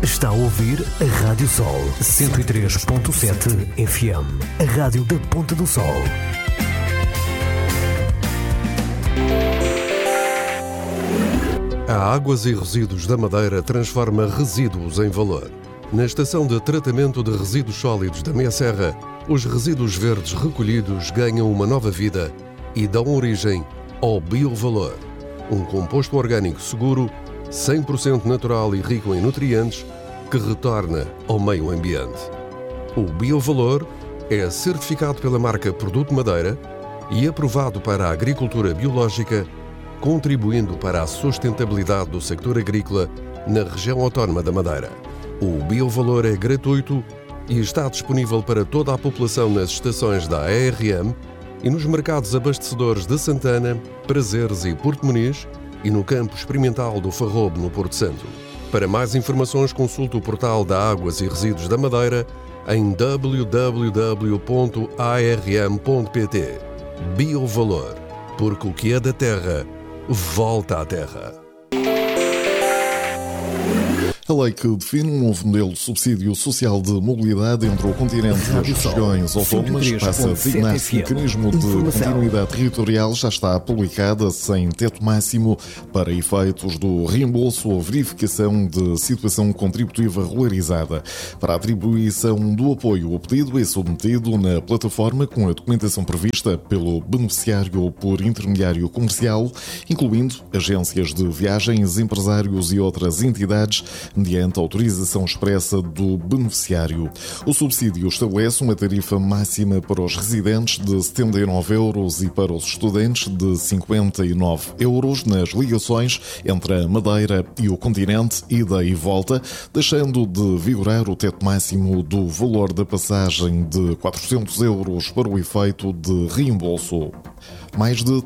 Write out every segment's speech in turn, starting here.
Está a ouvir a Rádio Sol 103.7 FM, a rádio da Ponta do Sol. A Águas e Resíduos da Madeira transforma resíduos em valor. Na estação de tratamento de resíduos sólidos da Meia Serra, os resíduos verdes recolhidos ganham uma nova vida e dão origem ao biovalor, um composto orgânico seguro, 100% natural e rico em nutrientes, que retorna ao meio ambiente. O biovalor é certificado pela marca Produto Madeira e aprovado para a agricultura biológica, contribuindo para a sustentabilidade do sector agrícola na região autónoma da Madeira. O biovalor é gratuito e está disponível para toda a população nas estações da ARM e nos mercados abastecedores de Santana, Prazeres e Porto Muniz e no campo experimental do Farrobo, no Porto Santo. Para mais informações, consulte o portal da Águas e Resíduos da Madeira em www.arm.pt. Biovalor, porque o que é da terra volta à terra. A lei que define um novo modelo de subsídio social de mobilidade entre o continente e as regiões autónomas passa a designar-se mecanismo de continuidade territorial já está publicada sem teto máximo para efeitos do reembolso ou verificação de situação contributiva regularizada. Para a atribuição do apoio, o pedido é submetido na plataforma com a documentação prevista pelo beneficiário por intermediário comercial, incluindo agências de viagens, empresários e outras entidades, mediante autorização expressa do beneficiário. O subsídio estabelece uma tarifa máxima para os residentes de 79 euros e para os estudantes de 59 euros nas ligações entre a Madeira e o continente, ida e volta, deixando de vigorar o teto máximo do valor da passagem de 400 euros para o efeito de reembolso. Mais de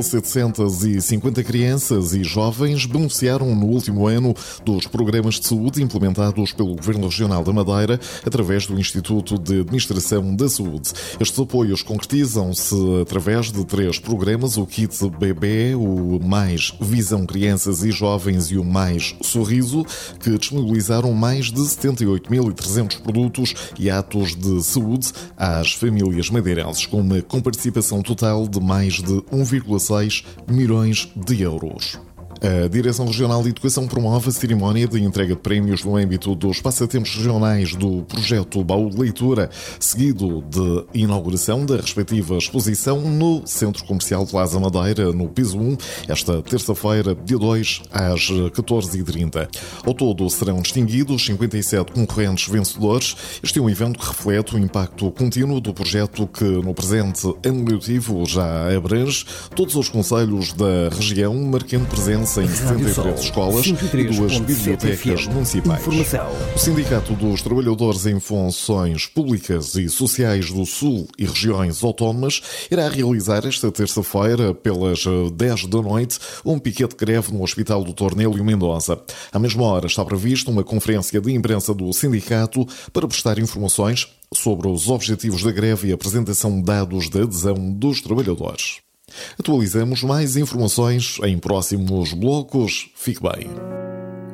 3.750 crianças e jovens beneficiaram no último ano dos programas de saúde implementados pelo Governo Regional da Madeira através do Instituto de Administração da Saúde. Estes apoios concretizam-se através de 3 programas: o Kit Bebé, o Mais Visão Crianças e Jovens e o Mais Sorriso, que disponibilizaram mais de 78.300 produtos e atos de saúde às famílias madeirenses, com uma comparticipação total de mais de 1,6 milhões de euros. A Direção Regional de Educação promove a cerimónia de entrega de prémios no âmbito dos passatempos regionais do projeto Baú de Leitura, seguido de inauguração da respectiva exposição no Centro Comercial Plaza Madeira, no piso 1, esta terça-feira, dia 2, às 14h30. Ao todo serão distinguidos 57 concorrentes vencedores. Este é um evento que reflete o impacto contínuo do projeto que, no presente ano letivo, já abrange todos os concelhos da região, marcando presença em 73 escolas e 2 bibliotecas municipais. O Sindicato dos Trabalhadores em Funções Públicas e Sociais do Sul e regiões autónomas irá realizar esta terça-feira, pelas 10 da noite, um piquete de greve no Hospital Dr. Nélio Mendonça. À mesma hora está prevista uma conferência de imprensa do sindicato para prestar informações sobre os objetivos da greve e a apresentação de dados de adesão dos trabalhadores. Atualizamos mais informações em próximos blocos. Fique bem.